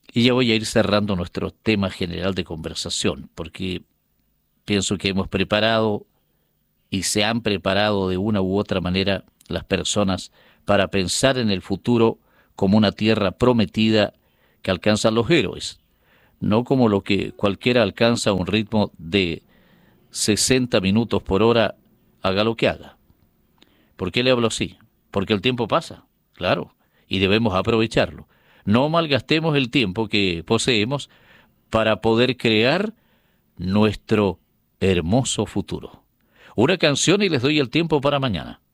Y ya voy a ir cerrando nuestro tema general de conversación, porque pienso que hemos preparado y se han preparado de una u otra manera las personas para pensar en el futuro como una tierra prometida que alcanzan los héroes, no como lo que cualquiera alcanza a un ritmo de 60 minutos por hora, haga lo que haga. ¿Por qué le hablo así? Porque el tiempo pasa, claro, y debemos aprovecharlo. No malgastemos el tiempo que poseemos para poder crear nuestro hermoso futuro. Una canción y les doy el tiempo para mañana.